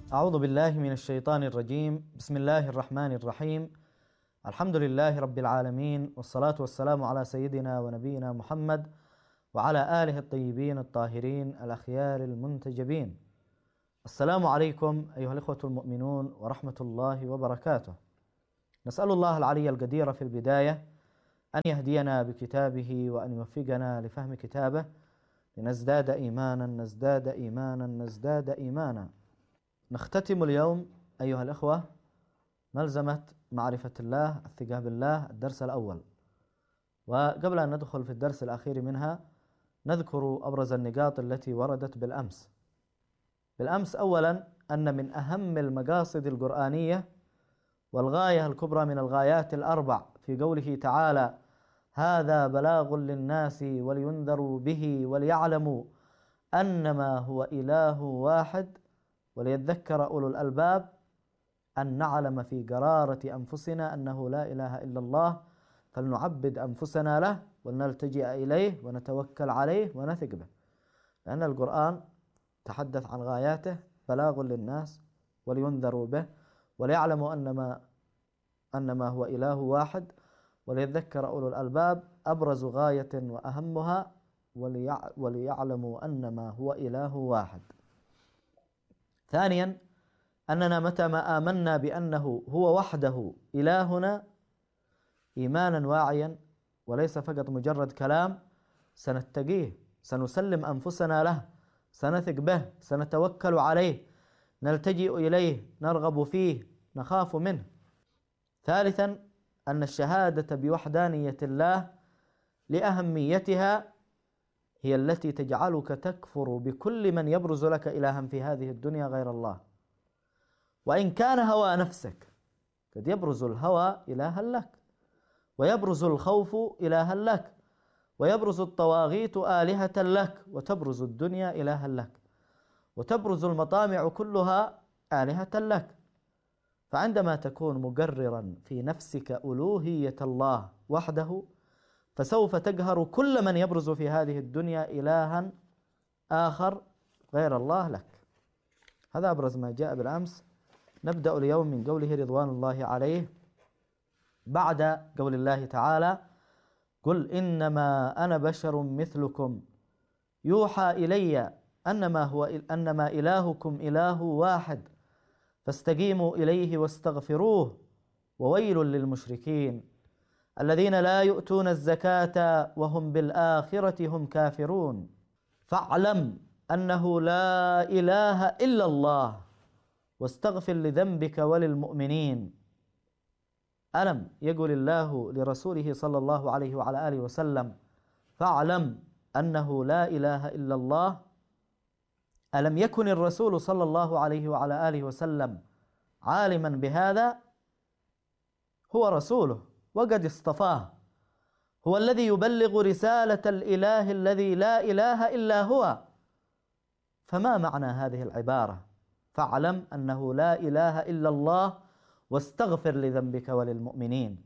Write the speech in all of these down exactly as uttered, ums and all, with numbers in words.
أعوذ بالله من الشيطان الرجيم. بسم الله الرحمن الرحيم. الحمد لله رب العالمين، والصلاة والسلام على سيدنا ونبينا محمد وعلى آله الطيبين الطاهرين الأخيار المنتجبين. السلام عليكم أيها الإخوة المؤمنون ورحمة الله وبركاته. نسأل الله العلي القدير في البداية أن يهدينا بكتابه وأن يوفقنا لفهم كتابه لنزداد إيمانا نزداد إيمانا نزداد إيمانا. نختتم اليوم أيها الأخوة ملزمة معرفة الله الثقة بالله الدرس الأول، وقبل أن ندخل في الدرس الأخير منها نذكر أبرز النقاط التي وردت بالأمس. بالأمس أولا أن من أهم المقاصد القرآنية والغاية الكبرى من الغايات الأربع في قوله تعالى: هذا بلاغ للناس ولينذروا به وليعلموا أنما هو إله واحد وليذكر أولو الألباب، أن نعلم في قرارة أنفسنا أنه لا إله إلا الله، فلنعبد أنفسنا له ولنلتجئ إليه ونتوكل عليه ونثق به، لأن القرآن تحدث عن غاياته: بلاغ للناس ولينذروا به وليعلموا أنما أنما هو إله واحد وليذكر أولو الألباب. أبرز غاية وأهمها وليعلموا أنما هو إله واحد. ثانيا أننا متى ما آمنا بأنه هو وحده إلهنا إيمانا واعيا وليس فقط مجرد كلام، سنتقيه، سنسلم أنفسنا له، سنثق به، سنتوكل عليه، نلتجئ إليه، نرغب فيه، نخاف منه. ثالثا أن الشهادة بوحدانية الله لأهميتها هي التي تجعلك تكفر بكل من يبرز لك إلها في هذه الدنيا غير الله، وإن كان هوى نفسك. قد يبرز الهوى إلها لك، ويبرز الخوف إلها لك، ويبرز الطواغيت آلهة لك، وتبرز الدنيا إلها لك، وتبرز المطامع كلها آلهة لك. فعندما تكون مقررا في نفسك ألوهية الله وحده، فسوف تقهر كل من يبرز في هذه الدنيا إلها آخر غير الله لك. هذا أبرز ما جاء بالأمس. نبدأ اليوم من قوله رضوان الله عليه بعد قول الله تعالى: قل إنما أنا بشر مثلكم يوحى إلي أنما هو أنما إلهكم إله واحد فاستقيموا إليه واستغفروه وويل للمشركين الذين لا يؤتون الزكاة وهم بالآخرة هم كافرون فاعلم أنه لا إله إلا الله واستغفر لذنبك وللمؤمنين. ألم يقول الله لرسوله صلى الله عليه وعلى آله وسلم: فاعلم أنه لا إله إلا الله؟ ألم يكن الرسول صلى الله عليه وعلى آله وسلم عالما بهذا؟ هو رسوله وقد اصطفاه، هو الذي يبلغ رسالة الإله الذي لا إله إلا هو. فما معنى هذه العبارة: فاعلم أنه لا إله إلا الله واستغفر لذنبك وللمؤمنين؟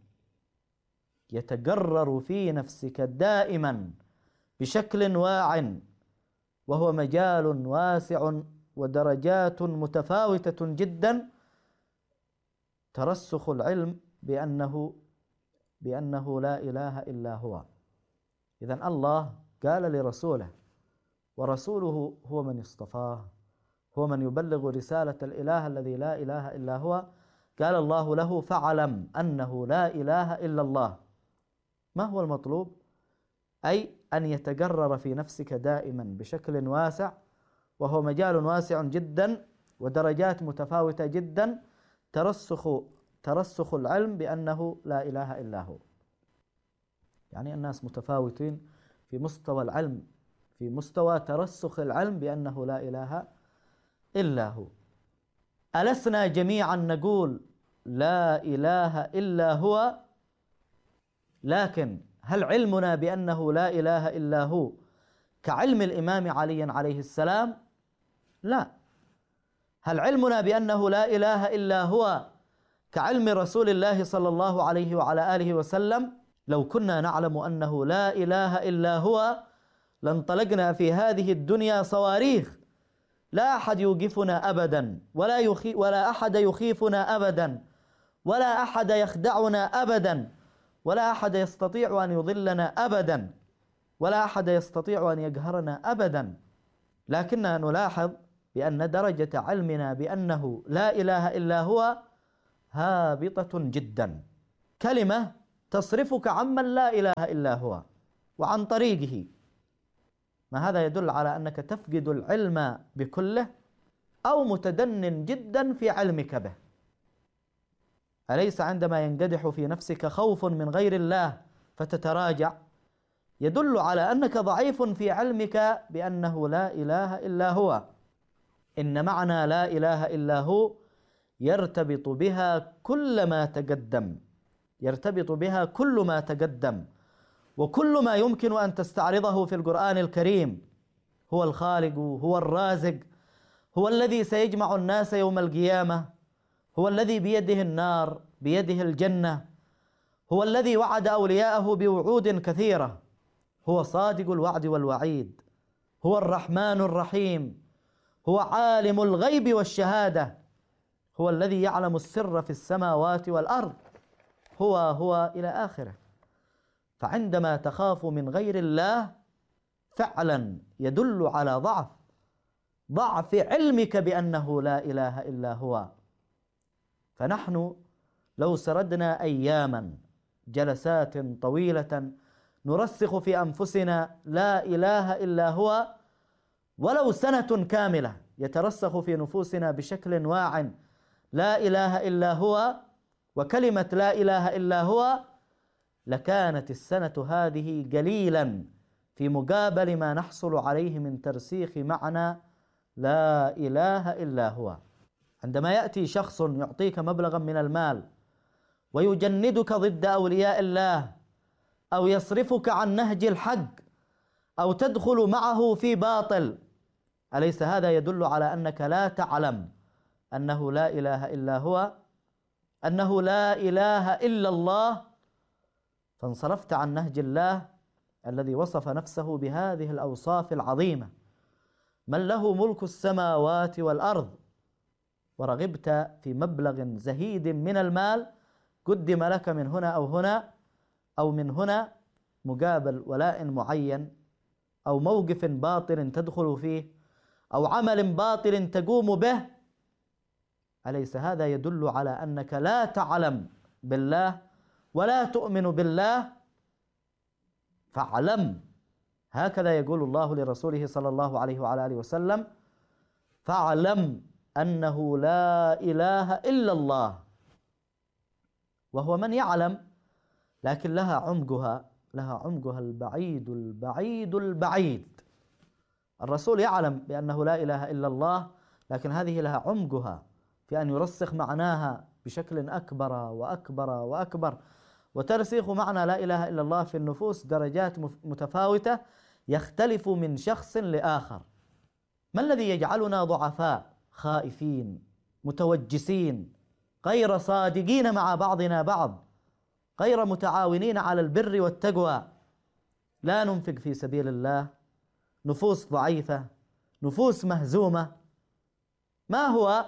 يتقرر في نفسك دائما بشكل واع، وهو مجال واسع ودرجات متفاوتة جدا، ترسخ العلم بأنه بأنه لا إله إلا هو. إذن الله قال لرسوله، ورسوله هو من اصطفاه، هو من يبلغ رسالة الإله الذي لا إله إلا هو. قال الله له: فاعلم أنه لا إله إلا الله. ما هو المطلوب؟ أي أن يتقرر في نفسك دائما بشكل واسع، وهو مجال واسع جدا ودرجات متفاوتة جدا، ترسخ ترسخ العلم بأنه لا إله إلا هو. يعني الناس متفاوتين في مستوى العلم، في مستوى ترسخ العلم بأنه لا إله إلا هو. ألسنا جميعا نقول لا إله إلا هو؟ لكن هل علمنا بأنه لا إله إلا هو كعلم الإمام علي عليه السلام؟ لا. هل علمنا بأنه لا إله إلا هو كعلم رسول الله صلى الله عليه وعلى آله وسلم؟ لو كنا نعلم أنه لا إله إلا هو لانطلقنا في هذه الدنيا صواريخ لا أحد يوقفنا أبدا، ولا, يخي ولا أحد يخيفنا أبدا، ولا أحد يخدعنا أبدا، ولا أحد يستطيع أن يضلنا أبدا، ولا أحد يستطيع أن يقهرنا أبدا. لكننا نلاحظ بأن درجة علمنا بأنه لا إله إلا هو هابطة جدا. كلمة تصرفك عمن لا إله إلا هو وعن طريقه، ما هذا يدل على أنك تفقد العلم بكله أو متدن جدا في علمك به. أليس عندما ينقدح في نفسك خوف من غير الله فتتراجع يدل على أنك ضعيف في علمك بأنه لا إله إلا هو؟ إن معنى لا إله إلا هو يرتبط بها كل ما تقدم، يرتبط بها كل ما تقدم وكل ما يمكن أن تستعرضه في القرآن الكريم. هو الخالق، هو الرازق، هو الذي سيجمع الناس يوم القيامة، هو الذي بيده النار بيده الجنة، هو الذي وعد أولياءه بوعود كثيرة، هو صادق الوعد والوعيد، هو الرحمن الرحيم، هو عالم الغيب والشهادة، هو الذي يعلم السر في السماوات والأرض، هو هو إلى آخره. فعندما تخاف من غير الله فعلا يدل على ضعف ضعف علمك بأنه لا إله إلا هو. فنحن لو سردنا أياما جلسات طويلة نرسخ في أنفسنا لا إله إلا هو، ولو سنة كاملة يترسخ في نفوسنا بشكل واع لا إله إلا هو وكلمة لا إله إلا هو، لكانت السنة هذه قليلا في مقابل ما نحصل عليه من ترسيخ معنى لا إله إلا هو. عندما يأتي شخص يعطيك مبلغا من المال ويجندك ضد أولياء الله أو يصرفك عن نهج الحق أو تدخل معه في باطل، أليس هذا يدل على أنك لا تعلم أنه لا إله إلا هو، أنه لا إله إلا الله، فانصرفت عن نهج الله الذي وصف نفسه بهذه الأوصاف العظيمة، من له ملك السماوات والأرض، ورغبت في مبلغ زهيد من المال قدم لك من هنا أو هنا أو من هنا مقابل ولاء معين أو موقف باطل تدخل فيه أو عمل باطل تقوم به، أليس هذا يدل على أنك لا تعلم بالله ولا تؤمن بالله؟ فاعلم، هكذا يقول الله لرسوله صلى الله عليه وعلى آله وسلم، فاعلم أنه لا إله إلا الله. وهو من يعلم، لكن لها عمقها لها عمقها البعيد البعيد البعيد. الرسول يعلم بأنه لا إله إلا الله، لكن هذه لها عمقها في أن يرسخ معناها بشكل أكبر وأكبر وأكبر. وترسيخ معنى لا إله إلا الله في النفوس درجات متفاوتة يختلف من شخص لآخر. ما الذي يجعلنا ضعفاء خائفين متوجسين غير صادقين مع بعضنا بعض، غير متعاونين على البر والتقوى، لا ننفق في سبيل الله، نفوس ضعيفة، نفوس مهزومة؟ ما هو؟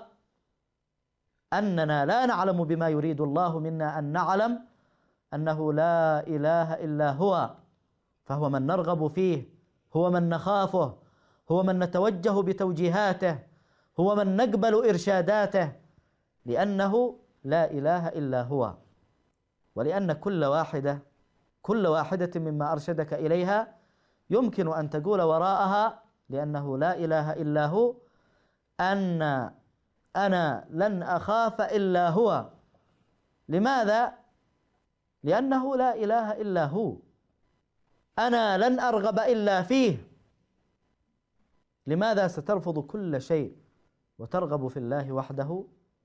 أننا لا نعلم بما يريد الله منا أن نعلم أنه لا إله إلا هو، فهو من نرغب فيه، هو من نخافه، هو من نتوجه بتوجيهاته، هو من نقبل إرشاداته، لأنه لا إله إلا هو. ولأن كل واحدة كل واحدة مما أرشدك إليها يمكن أن تقول وراءها لأنه لا إله إلا هو أن أنا لن أخاف إلا هو. لماذا؟ لأنه لا إله إلا هو. أنا لن أرغب إلا فيه. لماذا سترفض كل شيء وترغب في الله وحده؟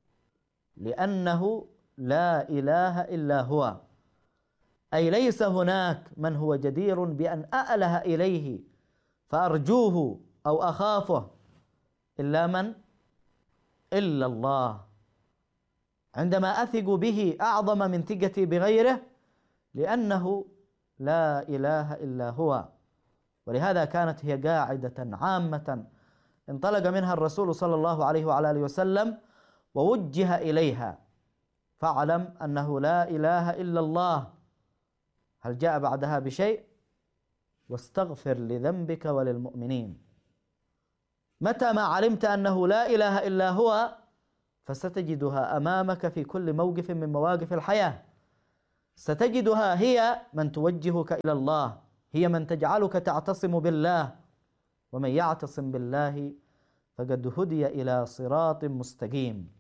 لأنه لا إله إلا هو، أي ليس هناك من هو جدير بأن أأله إليه فأرجوه أو أخافه إلا من؟ إلا الله. عندما أثق به أعظم من ثقتي بغيره، لأنه لا إله إلا هو. ولهذا كانت هي قاعدة عامة انطلق منها الرسول صلى الله عليه وعلى آله وسلم ووجه إليها: فاعلم أنه لا إله إلا الله. هل جاء بعدها بشيء؟ واستغفر لذنبك وللمؤمنين. متى ما علمت أنه لا إله إلا هو فستجدها أمامك في كل موقف من مواقف الحياة. ستجدها هي من توجهك إلى الله، هي من تجعلك تعتصم بالله، ومن يعتصم بالله فقد هدي إلى صراط مستقيم.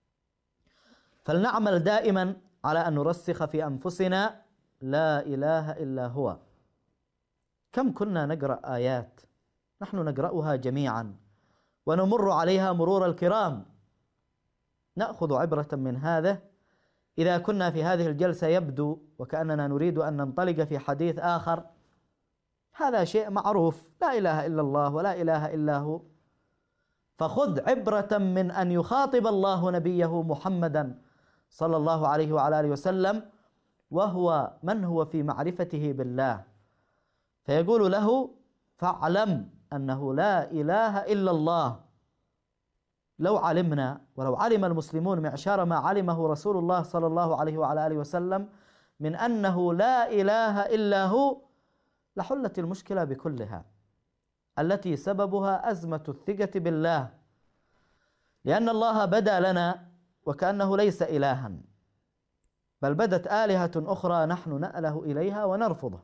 فلنعمل دائما على أن نرسخ في أنفسنا لا إله إلا هو. كم كنا نقرأ آيات نحن نقرأها جميعا ونمر عليها مرور الكرام. نأخذ عبرة من هذا. إذا كنا في هذه الجلسة يبدو وكأننا نريد أن ننطلق في حديث آخر، هذا شيء معروف، لا إله إلا الله ولا إله إلا هو. فخذ عبرة من أن يخاطب الله نبيه محمدا صلى الله عليه وعلى آله وسلم وهو من هو في معرفته بالله، فيقول له: فاعلم أنه لا إله إلا الله. لو علمنا ولو علم المسلمون معشار ما علمه رسول الله صلى الله عليه وعلى آله وسلم من أنه لا إله إلا هو لحلت المشكلة بكلها التي سببها أزمة الثقة بالله، لأن الله بدا لنا وكأنه ليس إلها، بل بدت آلهة أخرى نحن نأله إليها ونرفضه.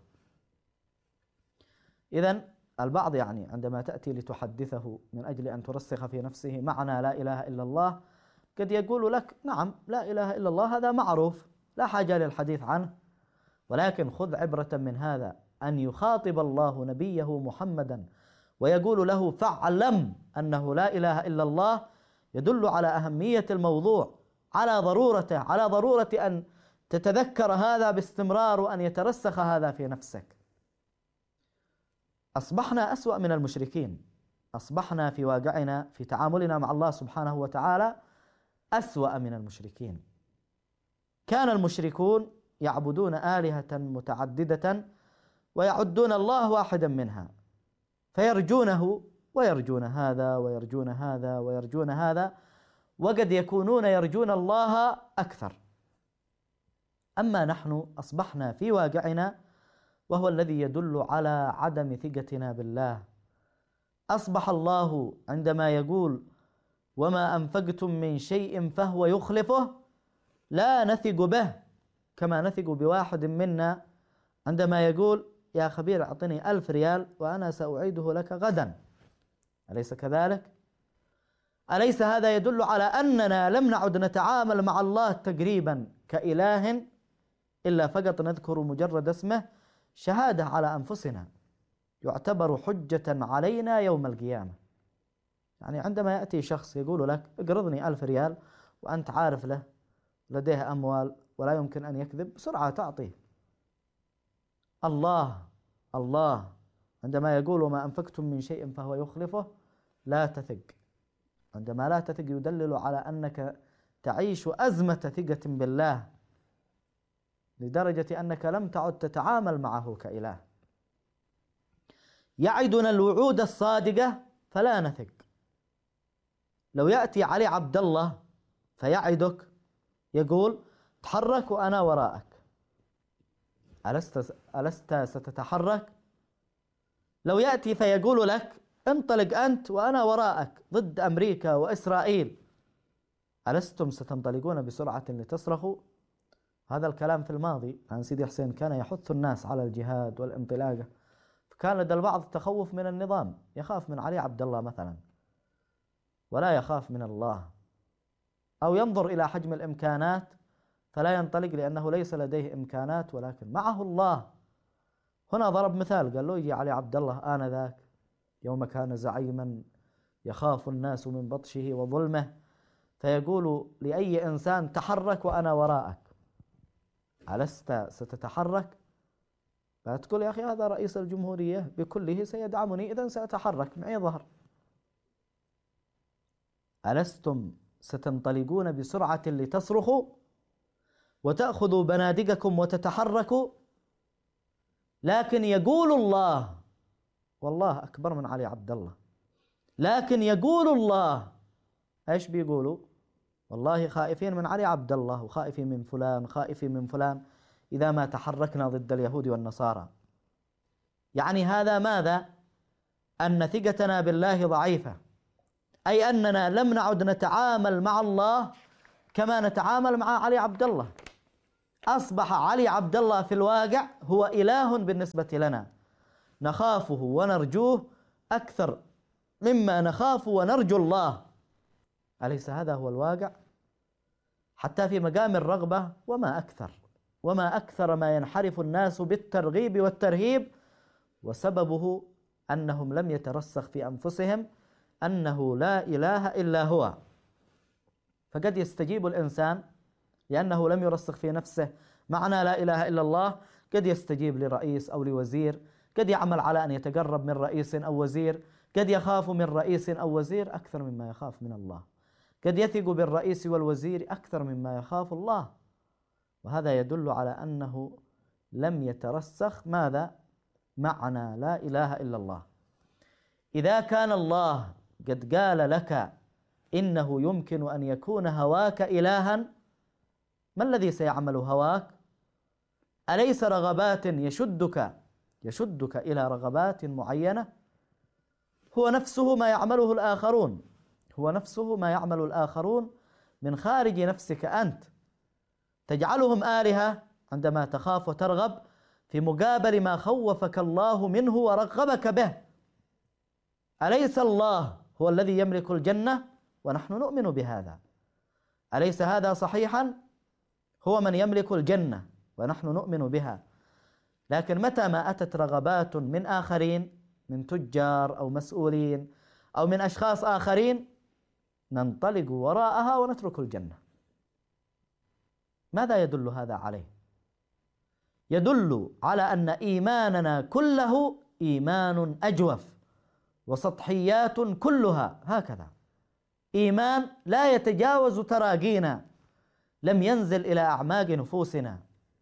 إذن البعض يعني عندما تأتي لتحدثه من أجل أن ترسخ في نفسه معنى لا إله إلا الله قد يقول لك: نعم، لا إله إلا الله هذا معروف، لا حاجة للحديث عنه. ولكن خذ عبرة من هذا أن يخاطب الله نبيه محمدا ويقول له: فاعلم أنه لا إله إلا الله، يدل على أهمية الموضوع، على ضرورته، على ضرورة أن تتذكر هذا باستمرار وأن يترسخ هذا في نفسك. أصبحنا أسوأ من المشركين، أصبحنا في واقعنا في تعاملنا مع الله سبحانه وتعالى أسوأ من المشركين. كان المشركون يعبدون آلهة متعددة ويعدون الله واحدا منها، فيرجونه ويرجون هذا ويرجون هذا ويرجون هذا، وقد يكونون يرجون الله أكثر. أما نحن أصبحنا في واقعنا وهو الذي يدل على عدم ثقتنا بالله. أصبح الله عندما يقول: وما أنفقتم من شيء فهو يخلفه، لا نثق به كما نثق بواحد منا عندما يقول: يا خبير أعطني ألف ريال وأنا سأعيده لك غدا. أليس كذلك؟ أليس هذا يدل على أننا لم نعد نتعامل مع الله تقريبا كإله، إلا فقط نذكر مجرد اسمه شهادة على أنفسنا، يعتبر حجة علينا يوم القيامة. يعني عندما يأتي شخص يقول لك: اقرضني ألف ريال، وأنت عارف له لديه أموال ولا يمكن أن يكذب، بسرعة تعطيه. الله الله عندما يقول: وما أنفقتم من شيء فهو يخلفه، لا تثق. عندما لا تثق يدلل على أنك تعيش أزمة ثقة بالله، لدرجة أنك لم تعد تتعامل معه كإله. يعدنا الوعود الصادقة فلا نثق. لو يأتي علي عبد الله فيعدك، يقول: تحرك وأنا وراءك، ألست, ألست ستتحرك؟ لو يأتي فيقول لك: انطلق أنت وأنا وراءك ضد أمريكا وإسرائيل، ألستم ستنطلقون بسرعة لتصرخوا؟ هذا الكلام في الماضي عن سيدي حسين كان يحث الناس على الجهاد والانطلاقة، فكان لدى البعض تخوف من النظام، يخاف من علي عبد الله مثلا ولا يخاف من الله، أو ينظر إلى حجم الإمكانات فلا ينطلق لأنه ليس لديه إمكانات ولكن معه الله. هنا ضرب مثال، قال له: يجي علي عبد الله آنذاك يوم كان زعيما يخاف الناس من بطشه وظلمه، فيقول لأي إنسان: تحرك وأنا وراءك، ألست ستتحرك؟ فتقول: يا أخي هذا رئيس الجمهورية بكله سيدعمني، إذن سأتحرك، معي ظهر. ألستم ستنطلقون بسرعة لتصرخوا وتأخذوا بنادقكم وتتحركوا؟ لكن يقول الله، والله أكبر من علي عبد الله، لكن يقول الله ايش بيقولوا؟ والله خائفين من علي عبد الله، وخائفين من فلان، خائفين من فلان إذا ما تحركنا ضد اليهود والنصارى. يعني هذا ماذا؟ أن ثقتنا بالله ضعيفة، أي أننا لم نعد نتعامل مع الله كما نتعامل مع علي عبد الله. أصبح علي عبد الله في الواقع هو إله بالنسبة لنا، نخافه ونرجوه أكثر مما نخاف ونرجو الله. أليس هذا هو الواقع؟ حتى في مقام الرغبة، وما أكثر وما أكثر ما ينحرف الناس بالترغيب والترهيب، وسببه أنهم لم يترسخ في أنفسهم أنه لا إله إلا هو. فقد يستجيب الإنسان لأنه لم يرسخ في نفسه معنى لا إله إلا الله، قد يستجيب لرئيس أو لوزير، قد يعمل على أن يتقرب من رئيس أو وزير، قد يخاف من رئيس أو وزير أكثر مما يخاف من الله، قد يثق بالرئيس والوزير أكثر مما يخاف الله. وهذا يدل على أنه لم يترسخ ماذا؟ معنى لا إله إلا الله. إذا كان الله قد قال لك إنه يمكن أن يكون هواك إلها، ما الذي سيعمل هواك؟ أليس رغبات يشدك يشدك إلى رغبات معينة؟ هو نفسه ما يعمله الآخرون، هو نفسه ما يعمل الآخرون من خارج نفسك أنت، تجعلهم آلهة عندما تخاف وترغب في مقابل ما خوفك الله منه ورغبك به. أليس الله هو الذي يملك الجنة ونحن نؤمن بهذا؟ أليس هذا صحيحا؟ هو من يملك الجنة ونحن نؤمن بها. لكن متى ما أتت رغبات من آخرين، من تجار أو مسؤولين أو من أشخاص آخرين، ننطلق وراءها ونترك الجنة. ماذا يدل هذا عليه؟ يدل على أن إيماننا كله إيمان أجوف، وسطحيات كلها هكذا، إيمان لا يتجاوز تراقينا، لم ينزل إلى أعماق نفوسنا.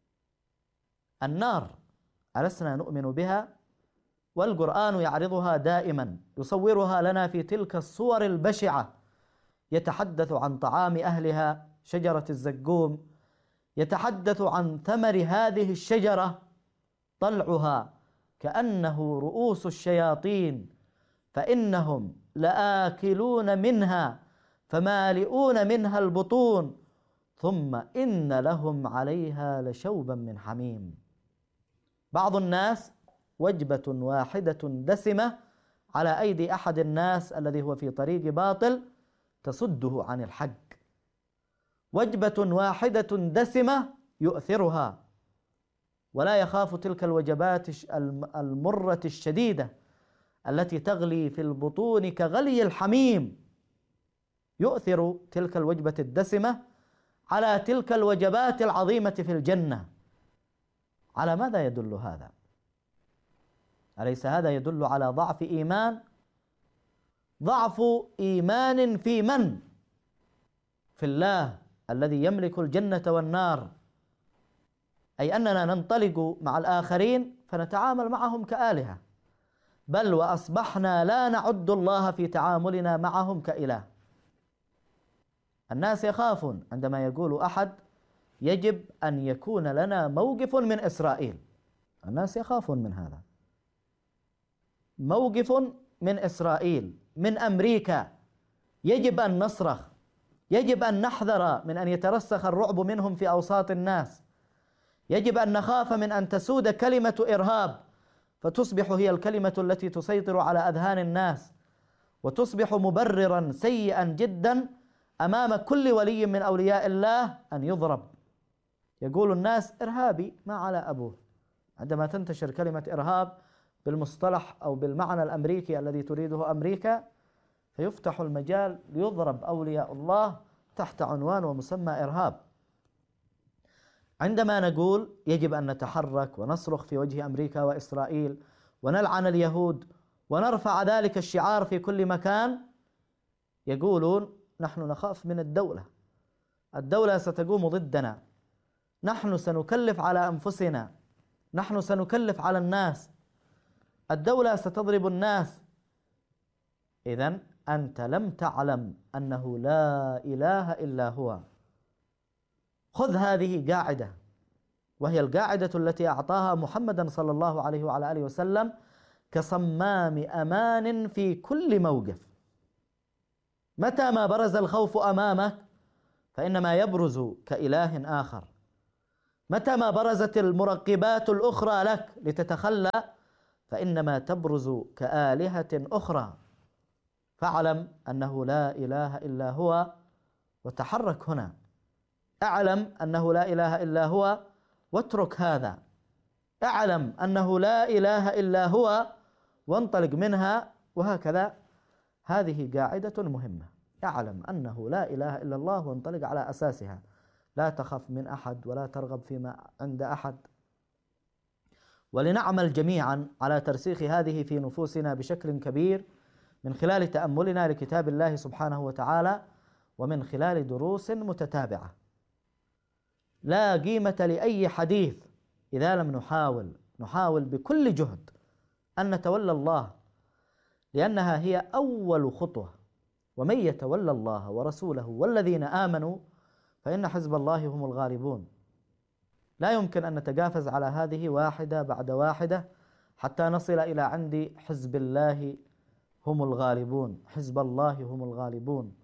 النار ألسنا نؤمن بها؟ والقرآن يعرضها دائما، يصورها لنا في تلك الصور البشعة، يتحدث عن طعام أهلها شجرة الزقوم، يتحدث عن ثمر هذه الشجرة، طلعها كأنه رؤوس الشياطين، فإنهم لآكلون منها فمالئون منها البطون، ثم إن لهم عليها لشوبا من حميم. بعض الناس وجبة واحدة دسمة على أيدي أحد الناس الذي هو في طريق باطل تصده عن الحق، وجبة واحدة دسمة يؤثرها، ولا يخاف تلك الوجبات المرة الشديدة التي تغلي في البطون كغلي الحميم. يؤثر تلك الوجبة الدسمة على تلك الوجبات العظيمة في الجنة. على ماذا يدل هذا؟ أليس هذا يدل على ضعف إيمان؟ ضعف إيمان في من؟ في الله الذي يملك الجنة والنار، أي أننا ننطلق مع الآخرين فنتعامل معهم كآلهة، بل وأصبحنا لا نعد الله في تعاملنا معهم كإله. الناس يخافون عندما يقول أحد يجب أن يكون لنا موقف من إسرائيل، الناس يخافون من هذا. موقف من إسرائيل، من أمريكا، يجب أن نصرخ، يجب أن نحذر من أن يترسخ الرعب منهم في أوساط الناس، يجب أن نخاف من أن تسود كلمة إرهاب فتصبح هي الكلمة التي تسيطر على أذهان الناس، وتصبح مبررا سيئا جدا أمام كل ولي من أولياء الله أن يضرب. يقول الناس إرهابي ما على أبوه. عندما تنتشر كلمة إرهاب بالمصطلح أو بالمعنى الأمريكي الذي تريده أمريكا، فيفتح المجال ليضرب أولياء الله تحت عنوان ومسمى إرهاب. عندما نقول يجب أن نتحرك ونصرخ في وجه أمريكا وإسرائيل ونلعن اليهود ونرفع ذلك الشعار في كل مكان، يقولون نحن نخاف من الدولة، الدولة ستقوم ضدنا، نحن سنكلف على أنفسنا، نحن سنكلف على الناس، الدولة ستضرب الناس. إذن أنت لم تعلم أنه لا إله إلا هو. خذ هذه قاعدة، وهي القاعدة التي أعطاها محمدا صلى الله عليه وعلى آله وسلم كصمام أمان في كل موقف. متى ما برز الخوف أمامك فإنما يبرز كإله آخر، متى ما برزت المرقبات الأخرى لك لتتخلى فإنما تبرز كآلهة أخرى. فاعلم أنه لا إله إلا هو وتحرك هنا، اعلم أنه لا إله إلا هو واترك هذا، اعلم أنه لا إله إلا هو وانطلق منها، وهكذا. هذه قاعدة مهمة، اعلم أنه لا إله إلا الله وانطلق على أساسها، لا تخف من أحد ولا ترغب فيما عند أحد. ولنعمل جميعا على ترسيخ هذه في نفوسنا بشكل كبير من خلال تأملنا لكتاب الله سبحانه وتعالى ومن خلال دروس متتابعة. لا قيمة لأي حديث إذا لم نحاول نحاول بكل جهد أن نتولى الله، لأنها هي أول خطوة. ومن يتولى الله ورسوله والذين آمنوا فإن حزب الله هم الغالبون. لا يمكن أن نتجافز على هذه واحدة بعد واحدة حتى نصل إلى عند حزب الله هم الغالبون، حزب الله هم الغالبون.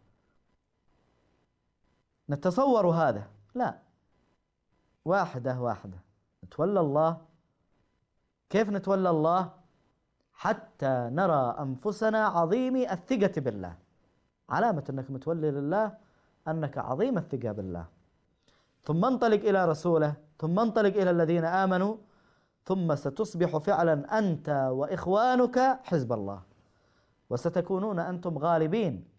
نتصور هذا؟ لا، واحدة واحدة نتولى الله. كيف نتولى الله؟ حتى نرى أنفسنا عظيمي الثقة بالله. علامة أنك متولي لله أنك عظيم الثقة بالله. ثم انطلق إلى رسوله، ثم انطلق إلى الذين آمنوا، ثم ستصبح فعلا أنت وإخوانك حزب الله، وستكونون أنتم غالبين.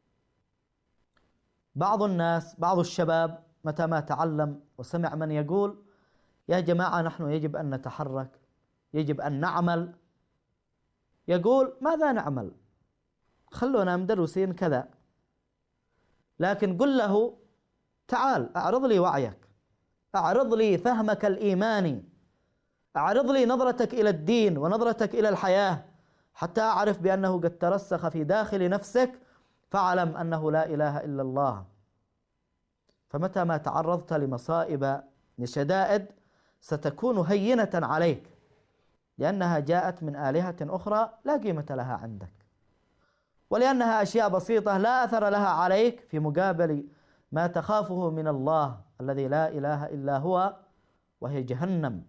بعض الناس، بعض الشباب متى ما تعلم وسمع من يقول يا جماعة نحن يجب أن نتحرك، يجب أن نعمل، يقول ماذا نعمل؟ خلونا مدرسين كذا. لكن قل له تعال أعرض لي وعيك، أعرض لي فهمك الإيماني، أعرض لي نظرتك إلى الدين ونظرتك إلى الحياة حتى أعرف بأنه قد ترسخ في داخل نفسك، فاعلم أنه لا إله إلا الله. فمتى ما تعرضت لمصائب لشدائد ستكون هينة عليك، لأنها جاءت من آلهة أخرى لا قيمة لها عندك، ولأنها أشياء بسيطة لا أثر لها عليك في مقابل ما تخافه من الله الذي لا إله إلا هو، وهي جهنم.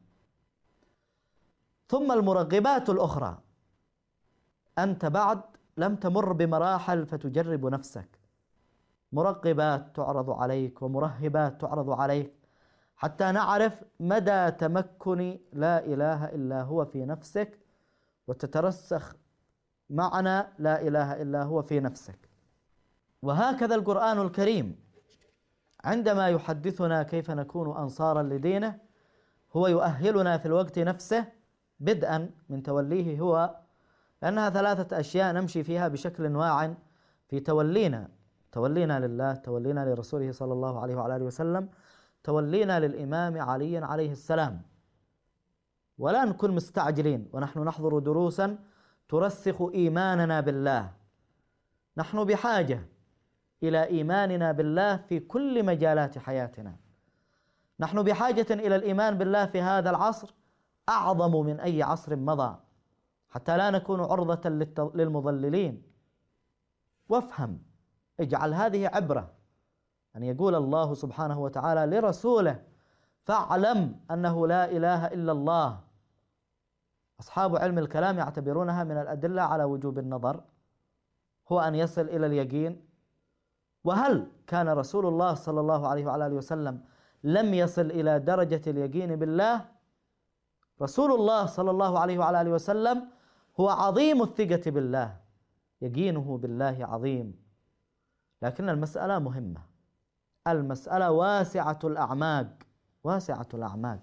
ثم المرغبات الأخرى، أنت بعد لم تمر بمراحل فتجرب نفسك. مرغبات تعرض عليك ومرهبات تعرض عليك حتى نعرف مدى تمكن لا إله إلا هو في نفسك، وتترسخ معنى لا إله إلا هو في نفسك. وهكذا القرآن الكريم عندما يحدثنا كيف نكون أنصارا لدينه هو يؤهلنا في الوقت نفسه بدءا من توليه هو، لأنها ثلاثة أشياء نمشي فيها بشكل واع في تولينا: تولينا لله، تولينا لرسوله صلى الله عليه وعلى آله وسلم، تولينا للإمام علي عليه السلام. ولا نكون مستعجلين ونحن نحضر دروسا ترسخ إيماننا بالله. نحن بحاجة إلى إيماننا بالله في كل مجالات حياتنا. نحن بحاجة إلى الإيمان بالله في هذا العصر أعظم من أي عصر مضى، حتى لا نكون عرضة للمضللين. وافهم، اجعل هذه عبرة، أن يقول الله سبحانه وتعالى لرسوله فاعلم أنه لا إله إلا الله. أصحاب علم الكلام يعتبرونها من الأدلة على وجوب النظر، هو أن يصل إلى اليقين. وهل كان رسول الله صلى الله عليه وعلى آله وسلم لم يصل إلى درجة اليقين بالله؟ رسول الله صلى الله عليه وعلى آله وسلم هو عظيم الثقة بالله، يقينه بالله عظيم. لكن المسألة مهمة، المسألة واسعة الأعماق، واسعة الأعماق.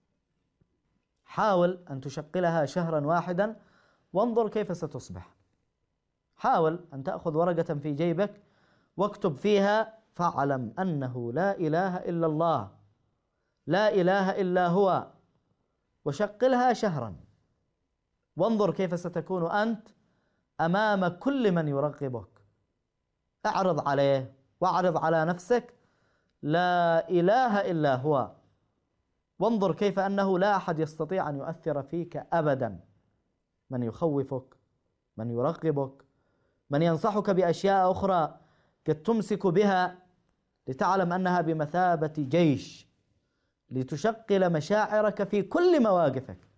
حاول أن تشقلها شهرا واحدا وانظر كيف ستصبح. حاول أن تأخذ ورقة في جيبك واكتب فيها فاعلم أنه لا إله إلا الله، لا إله إلا هو، وشقلها شهرا وانظر كيف ستكون أنت أمام كل من يرغبك. اعرض عليه واعرض على نفسك لا إله إلا هو، وانظر كيف أنه لا أحد يستطيع أن يؤثر فيك أبدا. من يخوفك، من يرغبك، من ينصحك بأشياء أخرى قد تمسك بها لتعلم أنها بمثابة جيش لتشقل مشاعرك في كل مواقفك.